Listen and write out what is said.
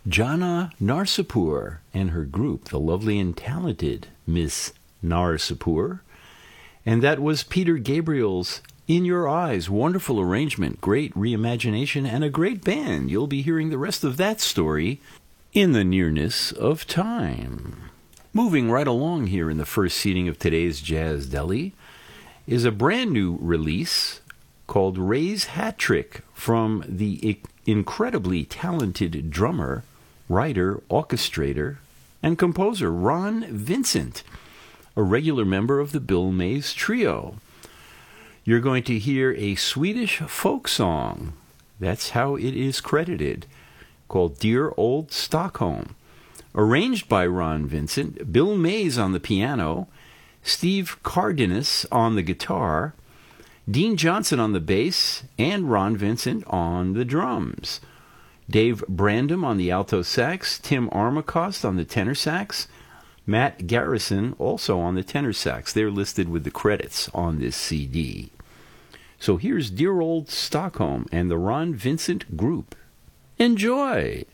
Jana Narsapur and her group, the lovely and talented Miss Narsapur. And that was Peter Gabriel's In Your Eyes. Wonderful arrangement, great reimagination, and a great band. You'll be hearing the rest of that story in the nearness of time. Moving right along here in the first seating of today's Jazz Deli is a brand new release called Ray's Hat Trick from the incredibly talented drummer, writer, orchestrator, and composer Ron Vincent, a regular member of the Bill Mays Trio. You're going to hear a Swedish folk song, that's how it is credited, called Dear Old Stockholm, arranged by Ron Vincent, Bill Mays on the piano, Steve Cardenas on the guitar, Dean Johnson on the bass, and Ron Vincent on the drums. Dave Brandom on the alto sax, Tim Armacost on the tenor sax, Matt Garrison also on the tenor sax. They're listed with the credits on this CD. So here's Dear Old Stockholm and the Ron Vincent Group. Enjoy!